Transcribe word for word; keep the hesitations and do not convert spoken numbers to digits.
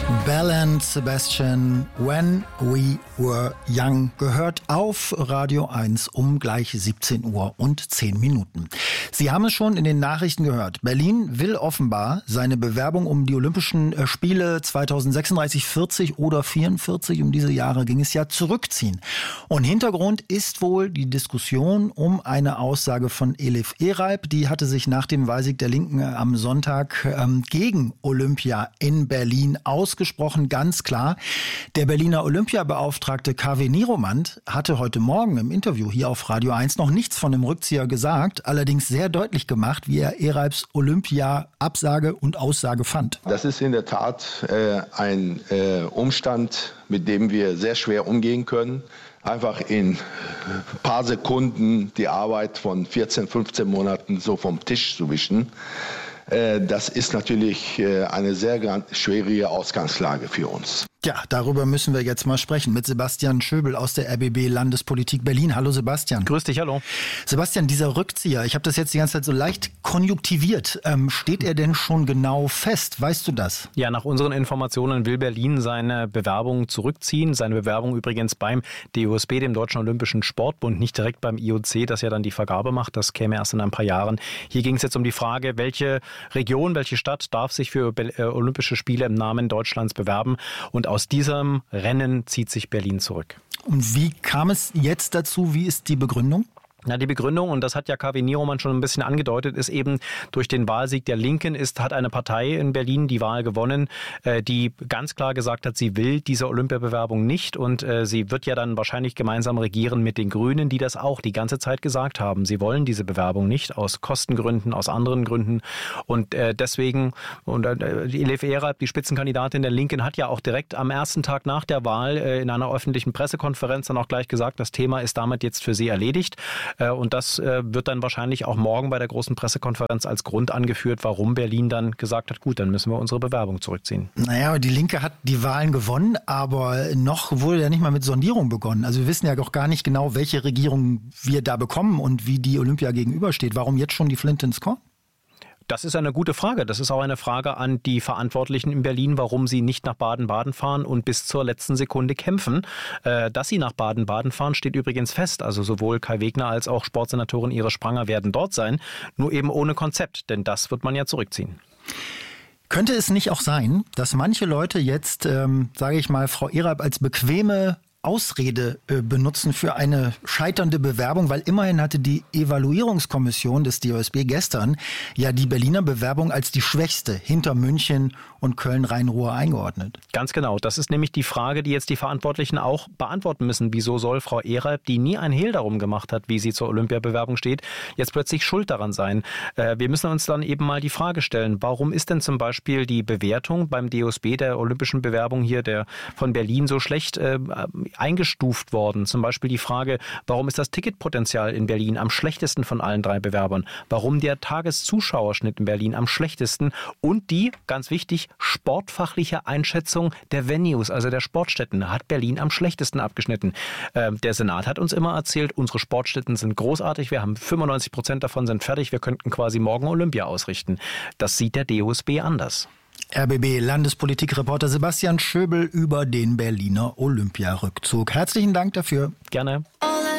Belle and Sebastian, When We Were Young, gehört auf Radio eins um gleich siebzehn Uhr und zehn Minuten. Sie haben es schon in den Nachrichten gehört. Berlin will offenbar seine Bewerbung um die Olympischen Spiele zweitausendsechsunddreißig, vierzig oder vierundvierzig, um diese Jahre ging es ja, zurückziehen. Und Hintergrund ist wohl die Diskussion um eine Aussage von Elif Ereib. Die hatte sich nach dem Wahlsieg der Linken am Sonntag ähm, gegen Olympia in Berlin ausgesprochen. Ganz klar. Der Berliner Olympiabeauftragte K W Nieromand hatte heute Morgen im Interview hier auf Radio eins noch nichts von dem Rückzieher gesagt, allerdings sehr deutlich gemacht, wie er Ereibs Olympia-Absage und Aussage fand. Das ist in der Tat äh, ein äh, Umstand, mit dem wir sehr schwer umgehen können. Einfach in ein paar Sekunden die Arbeit von vierzehn, fünfzehn Monaten so vom Tisch zu wischen. Das ist natürlich eine sehr schwierige Ausgangslage für uns. Ja, darüber müssen wir jetzt mal sprechen mit Sebastian Schöbel aus der R B B Landespolitik Berlin. Hallo Sebastian. Grüß dich, hallo. Sebastian, dieser Rückzieher, ich habe das jetzt die ganze Zeit so leicht konjunktiviert. Ähm, steht er denn schon genau fest? Weißt du das? Ja, nach unseren Informationen will Berlin seine Bewerbung zurückziehen. Seine Bewerbung übrigens beim D O S B, dem Deutschen Olympischen Sportbund, nicht direkt beim I O C, das ja dann die Vergabe macht. Das käme erst in ein paar Jahren. Hier ging es jetzt um die Frage, welche Region, welche Stadt darf sich für Olympische Spiele im Namen Deutschlands bewerben? Und aus diesem Rennen zieht sich Berlin zurück. Und wie kam es jetzt dazu? Wie ist die Begründung? Na, die Begründung, und das hat ja K W Nieromand schon ein bisschen angedeutet, ist eben durch den Wahlsieg der Linken ist, hat eine Partei in Berlin die Wahl gewonnen, äh, die ganz klar gesagt hat, sie will diese Olympiabewerbung nicht und äh, sie wird ja dann wahrscheinlich gemeinsam regieren mit den Grünen, die das auch die ganze Zeit gesagt haben. Sie wollen diese Bewerbung nicht, aus Kostengründen, aus anderen Gründen und äh, deswegen, und äh, Elif Ereib, die Spitzenkandidatin der Linken, hat ja auch direkt am ersten Tag nach der Wahl äh, in einer öffentlichen Pressekonferenz dann auch gleich gesagt, das Thema ist damit jetzt für sie erledigt. Und das wird dann wahrscheinlich auch morgen bei der großen Pressekonferenz als Grund angeführt, warum Berlin dann gesagt hat, gut, dann müssen wir unsere Bewerbung zurückziehen. Naja, die Linke hat die Wahlen gewonnen, aber noch wurde ja nicht mal mit Sondierung begonnen. Also wir wissen ja auch gar nicht genau, welche Regierung wir da bekommen und wie die Olympia gegenübersteht. Warum jetzt schon die Flinte ins Korn? Das ist eine gute Frage. Das ist auch eine Frage an die Verantwortlichen in Berlin, warum sie nicht nach Baden-Baden fahren und bis zur letzten Sekunde kämpfen. Dass sie nach Baden-Baden fahren, steht übrigens fest. Also sowohl Kai Wegner als auch Sportsenatorin Iris Spranger werden dort sein, nur eben ohne Konzept, denn das wird man ja zurückziehen. Könnte es nicht auch sein, dass manche Leute jetzt, ähm, sage ich mal, Frau Ereib als bequeme Ausrede äh, benutzen für eine scheiternde Bewerbung, weil immerhin hatte die Evaluierungskommission des D O S B gestern ja die Berliner Bewerbung als die schwächste hinter München und Köln-Rhein-Ruhr eingeordnet. Ganz genau. Das ist nämlich die Frage, die jetzt die Verantwortlichen auch beantworten müssen. Wieso soll Frau Ereib, die nie ein Hehl darum gemacht hat, wie sie zur Olympiabewerbung steht, jetzt plötzlich schuld daran sein? Äh, wir müssen uns dann eben mal die Frage stellen, warum ist denn zum Beispiel die Bewertung beim D O S B der olympischen Bewerbung hier der von Berlin so schlecht äh, eingestuft worden. Zum Beispiel die Frage, warum ist das Ticketpotenzial in Berlin am schlechtesten von allen drei Bewerbern? Warum der Tageszuschauerschnitt in Berlin am schlechtesten? Und die, ganz wichtig, sportfachliche Einschätzung der Venues, also der Sportstätten, hat Berlin am schlechtesten abgeschnitten. Äh, der Senat hat uns immer erzählt, unsere Sportstätten sind großartig, wir haben fünfundneunzig Prozent davon sind fertig, wir könnten quasi morgen Olympia ausrichten. Das sieht der D O S B anders. R B B Landespolitikreporter Sebastian Schöbel über den Berliner Olympiarückzug. Herzlichen Dank dafür. Gerne.